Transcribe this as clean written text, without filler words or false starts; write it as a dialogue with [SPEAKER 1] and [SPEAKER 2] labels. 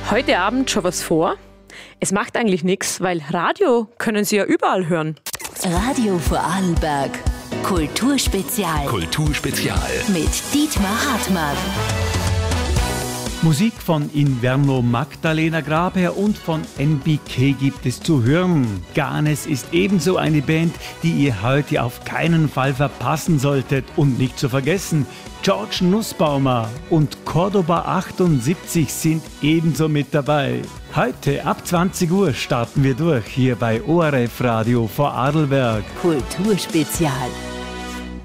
[SPEAKER 1] Heute Abend schon was vor? Es macht eigentlich nichts, weil Radio können Sie ja überall hören.
[SPEAKER 2] Radio Vorarlberg. Kulturspezial.
[SPEAKER 3] Kulturspezial.
[SPEAKER 2] Mit Dietmar Hartmann.
[SPEAKER 4] Musik von Inverno Magdalena Grabherr und von NBK gibt es zu hören. Ganes ist ebenso eine Band, die ihr heute auf keinen Fall verpassen solltet. Und nicht zu vergessen, George Nussbaumer und Cordoba 78 sind ebenso mit dabei. Heute ab 20 Uhr starten wir durch hier bei ORF Radio Vorarlberg.
[SPEAKER 2] Kulturspezial.